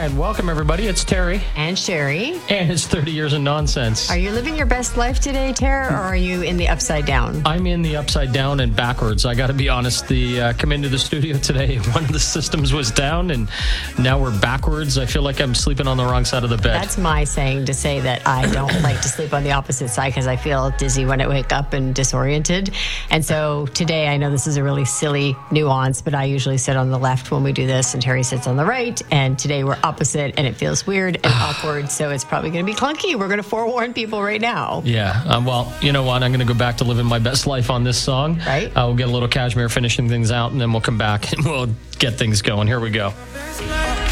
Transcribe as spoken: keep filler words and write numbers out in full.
And welcome, everybody. It's Terry. And Sherry. And it's thirty years of nonsense. Are you living your best life today, Tara, or are you in the upside down? I'm in the upside down and backwards. I got to be honest. The uh, come into the studio today, one of the systems was down, and now we're backwards. I feel like I'm sleeping on the wrong side of the bed. That's my saying to say that I don't like to sleep on the opposite side because I feel dizzy when I wake up and disoriented. And so today, I know this is a really silly nuance, but I usually sit on the left when we do this, and Terry sits on the right. And today we're opposite, and it feels weird and awkward. So it's probably going to be clunky. We're going to forewarn people right now. Yeah. Um, well, you know what? I'm going to go back to living my best life on this song. Right. Uh, we'll get a little Cashmere finishing things out, and then we'll come back and we'll get things going. Here we go.